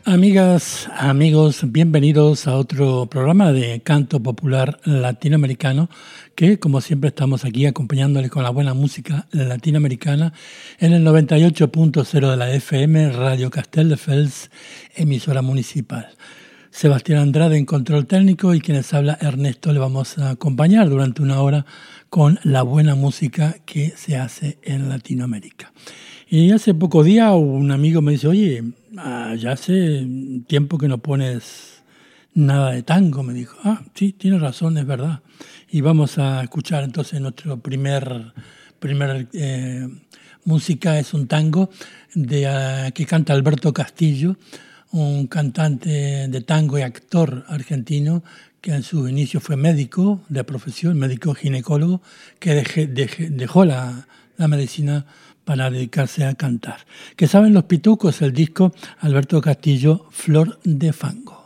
Amigas, amigos, bienvenidos a otro programa de canto popular latinoamericano que, como siempre, estamos aquí acompañándoles con la buena música latinoamericana en el 98.0 de la FM, Radio Castelldefels, emisora municipal. Sebastián Andrade en control técnico y quienes habla Ernesto le vamos a acompañar durante una hora con la buena música que se hace en Latinoamérica. Y hace pocos días un amigo me dice, oye, ya hace tiempo que no pones nada de tango, me dijo. Sí, tienes razón, es verdad. Y vamos a escuchar entonces nuestro primer música, es un tango que canta Alberto Castillo, un cantante de tango y actor argentino que en su inicio fue médico de profesión, médico ginecólogo, que dejó la medicina para dedicarse a cantar. Que saben los pitucos, el disco Alberto Castillo, Flor de Fango.